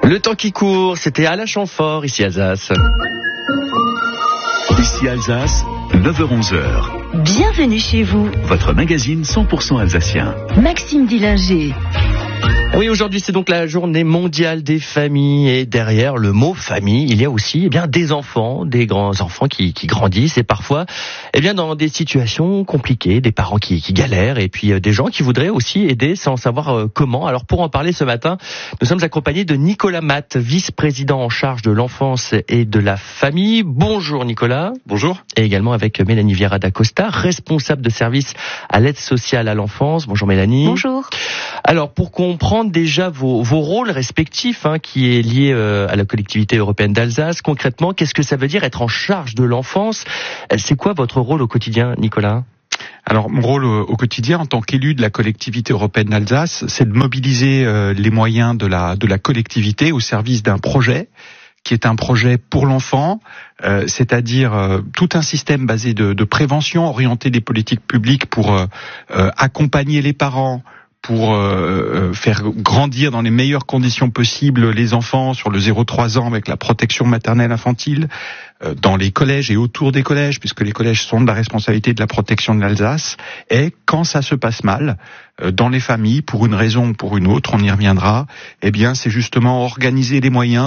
Le temps qui court, c'était Alain Chamfort, ici Alsace. Ici Alsace, 9h-11h. Bienvenue chez vous. Votre magazine 100% alsacien. Maxime Dillinger. Oui, aujourd'hui c'est donc la journée mondiale des familles et derrière le mot famille, il y a aussi des enfants, des grands enfants qui grandissent et parfois dans des situations compliquées, des parents qui galèrent et puis des gens qui voudraient aussi aider sans savoir comment. Alors pour en parler ce matin, nous sommes accompagnés de Nicolas Matt, vice-président en charge de l'enfance et de la famille. Bonjour Nicolas. Bonjour. Et également avec Mélanie Vieira d'Acosta, responsable de service à l'aide sociale à l'enfance. Bonjour Mélanie. Bonjour. Alors pour comprendre déjà vos rôles respectifs qui est lié à la collectivité européenne d'Alsace, concrètement, qu'est-ce que ça veut dire être en charge de l'enfance? C'est quoi votre rôle au quotidien, Nicolas? Alors, mon rôle au quotidien, en tant qu'élu de la collectivité européenne d'Alsace, c'est de mobiliser les moyens de la collectivité au service d'un projet qui est un projet pour l'enfant, c'est-à-dire tout un système basé de prévention, orienté des politiques publiques pour accompagner les parents, pour faire grandir dans les meilleures conditions possibles les enfants sur le 0-3 ans avec la protection maternelle infantile, dans les collèges et autour des collèges, puisque les collèges sont de la responsabilité de la protection de l'Alsace, et quand ça se passe mal, dans les familles, pour une raison ou pour une autre, on y reviendra, c'est justement organiser les moyens,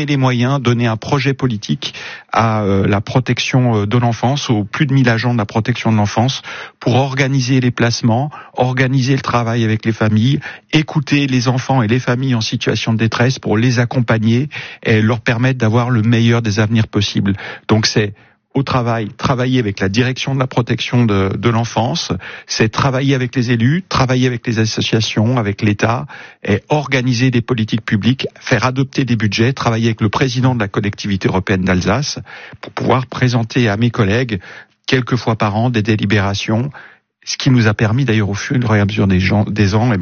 donner un projet politique à la protection de l'enfance, aux plus de 1000 agents de la protection de l'enfance, pour organiser les placements, organiser le travail avec les familles, écouter les enfants et les familles en situation de détresse pour les accompagner et leur permettre d'avoir le meilleur des avenirs possibles. Donc c'est au travailler avec la direction de la protection de l'enfance, c'est travailler avec les élus, travailler avec les associations, avec l'État, et organiser des politiques publiques, faire adopter des budgets, travailler avec le président de la collectivité européenne d'Alsace pour pouvoir présenter à mes collègues quelques fois par an des délibérations, ce qui nous a permis d'ailleurs au fur et à mesure des ans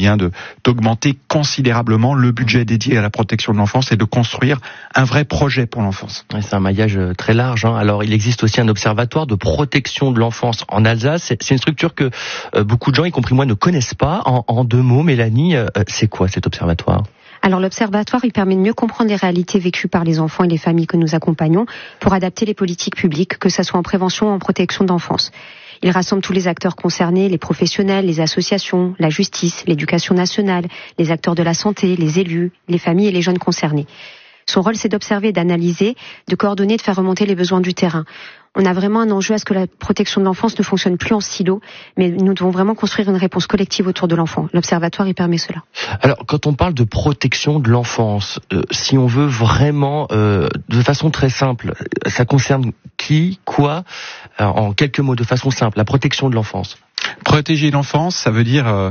d'augmenter considérablement le budget dédié à la protection de l'enfance et de construire un vrai projet pour l'enfance. C'est un maillage très large. Alors il existe aussi un observatoire de protection de l'enfance en Alsace. C'est une structure que beaucoup de gens, y compris moi, ne connaissent pas. En 2 mots, Mélanie, c'est quoi cet observatoire ? Alors l'observatoire, il permet de mieux comprendre les réalités vécues par les enfants et les familles que nous accompagnons pour adapter les politiques publiques, que ce soit en prévention ou en protection d'enfance. Il rassemble tous les acteurs concernés, les professionnels, les associations, la justice, l'éducation nationale, les acteurs de la santé, les élus, les familles et les jeunes concernés. Son rôle, c'est d'observer, d'analyser, de coordonner, de faire remonter les besoins du terrain. On a vraiment un enjeu à ce que la protection de l'enfance ne fonctionne plus en silo, mais nous devons vraiment construire une réponse collective autour de l'enfant. L'observatoire, il permet cela. Alors, quand on parle de protection de l'enfance, si on veut vraiment, de façon très simple, ça concerne qui, quoi, en quelques mots, de façon simple, la protection de l'enfance. Protéger l'enfance, ça veut dire,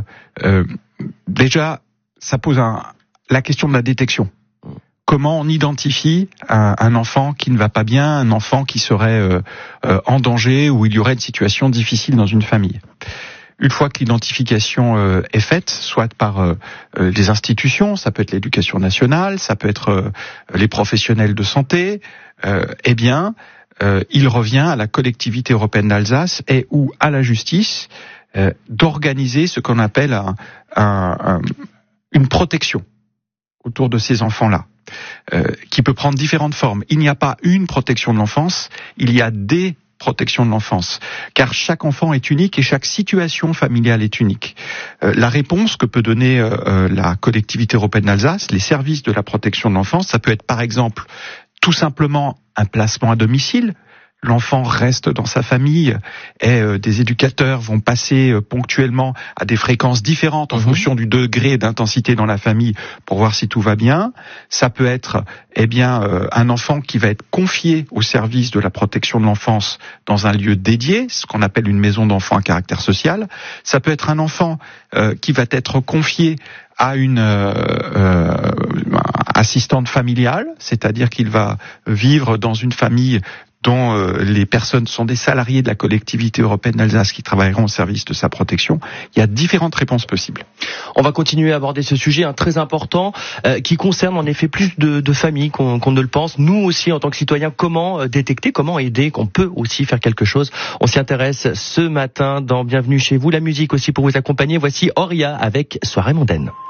déjà, ça pose la question de la détection. Comment on identifie un enfant qui ne va pas bien, un enfant qui serait en danger ou il y aurait une situation difficile dans une famille. Une fois que l'identification est faite, soit par les institutions, ça peut être l'éducation nationale, ça peut être les professionnels de santé, il revient à la collectivité européenne d'Alsace et ou à la justice d'organiser ce qu'on appelle une protection autour de ces enfants-là. Qui peut prendre différentes formes. Il n'y a pas une protection de l'enfance, il y a des protections de l'enfance, car chaque enfant est unique et chaque situation familiale est unique. La réponse que peut donner la collectivité européenne d'Alsace, les services de la protection de l'enfance, ça peut être par exemple tout simplement un placement à domicile. L'enfant reste dans sa famille et des éducateurs vont passer ponctuellement à des fréquences différentes en fonction du degré d'intensité dans la famille pour voir si tout va bien. Ça peut être un enfant qui va être confié au service de la protection de l'enfance dans un lieu dédié, ce qu'on appelle une maison d'enfants à caractère social. Ça peut être un enfant qui va être confié à une assistante familiale, c'est-à-dire qu'il va vivre dans une famille dont les personnes sont des salariés de la collectivité européenne d'Alsace qui travailleront au service de sa protection. Il y a différentes réponses possibles. On va continuer à aborder ce sujet très important qui concerne en effet plus de familles qu'on ne le pense. Nous aussi, en tant que citoyens, comment détecter, comment aider, qu'on peut aussi faire quelque chose. On s'y intéresse ce matin dans Bienvenue chez vous. La musique aussi pour vous accompagner. Voici Auria avec Soirée mondaine.